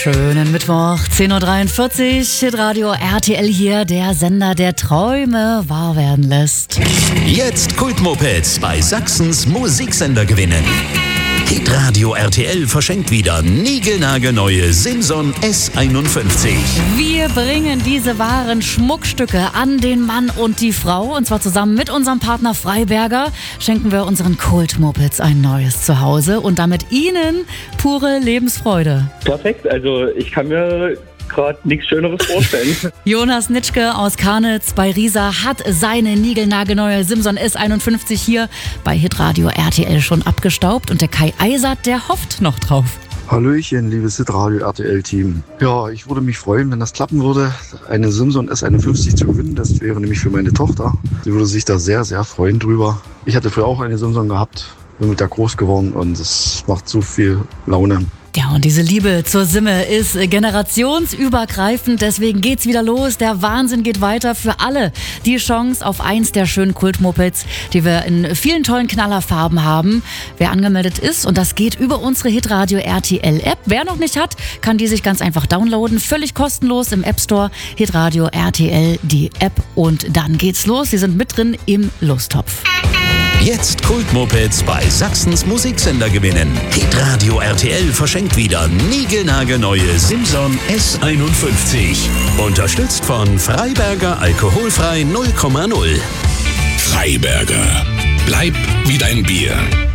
Schönen Mittwoch, 10.43 Uhr, Hitradio RTL hier, der Sender, der Träume wahr werden lässt. Jetzt Kultmopeds bei Sachsens Musiksender gewinnen. Hitradio RTL verschenkt wieder niegelnagelneue Simson S51. Wir bringen diese wahren Schmuckstücke an den Mann und die Frau. Und zwar zusammen mit unserem Partner Freiberger schenken wir unseren Kultmopeds ein neues Zuhause und damit Ihnen pure Lebensfreude. Perfekt, also ich kann mir gerade nichts Schöneres vorstellen. Jonas Nitschke aus Karnitz bei Riesa hat seine niegelnagelneue Simson S51 hier bei Hitradio RTL schon abgestaubt und der Kai Eisert, der hofft noch drauf. Hallöchen, liebes Hitradio RTL-Team. Ja, ich würde mich freuen, wenn das klappen würde, eine Simson S51 zu gewinnen. Das wäre nämlich für meine Tochter. Sie würde sich da sehr, sehr freuen drüber. Ich hatte früher auch eine Simson gehabt, bin mit der groß geworden und es macht so viel Laune. Ja, und diese Liebe zur Simme ist generationsübergreifend, deswegen geht's wieder los. Der Wahnsinn geht weiter für alle. Die Chance auf eins der schönen Kultmopeds, die wir in vielen tollen Knallerfarben haben. Wer angemeldet ist, und das geht über unsere Hitradio RTL App. Wer noch nicht hat, kann die sich ganz einfach downloaden. Völlig kostenlos im App Store. Hitradio RTL, die App. Und dann geht's los. Sie sind mit drin im Lostopf. Jetzt Kultmopeds bei Sachsens Musiksender gewinnen. Hitradio RTL verschenkt wieder niegelnagelneue Simson S51. Unterstützt von Freiberger alkoholfrei 0,0. Freiberger. Bleib wie dein Bier.